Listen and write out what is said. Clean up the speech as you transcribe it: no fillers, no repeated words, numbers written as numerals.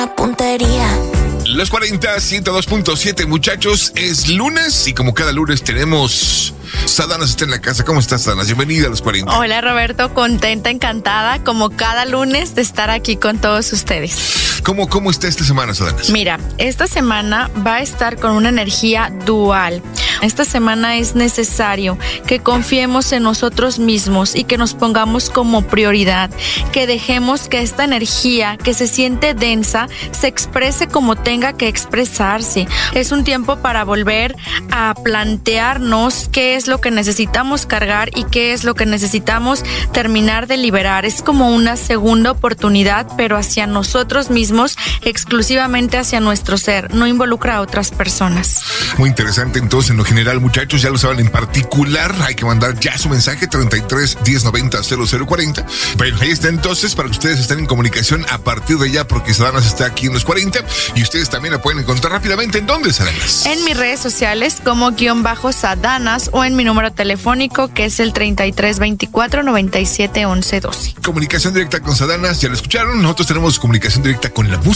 Puntería. Los 40, 102.7, muchachos, es lunes y como cada lunes tenemos... Sadanas está en la casa. ¿Cómo estás, Sadanas? Bienvenida a los 40. Hola, Roberto. Contenta, encantada, como cada lunes, de estar aquí con todos ustedes. ¿Cómo está esta semana, Sadanas? Mira, esta semana va a estar con una energía dual. Esta semana es necesario que confiemos en nosotros mismos y que nos pongamos como prioridad, que dejemos que esta energía que se siente densa se exprese como tenga que expresarse. Es un tiempo para volver a plantearnos qué es lo que necesitamos cargar y qué es lo que necesitamos terminar de liberar. Es como una segunda oportunidad, pero hacia nosotros mismos, exclusivamente hacia nuestro ser. No involucra a otras personas. Muy interesante. Entonces, en lo general, muchachos, ya lo saben, en particular hay que mandar ya su mensaje 33 1090 0040. Bueno, ahí está entonces para que ustedes estén en comunicación a partir de ya, porque Sadanas está aquí en los 40 y ustedes también la pueden encontrar rápidamente. ¿En dónde, Sadanas? En mis redes sociales como _Sadanas o en mi número telefónico, que es el 33 24 97 11 12. Comunicación directa con Sadanas, ya lo escucharon. Nosotros tenemos comunicación directa con la música.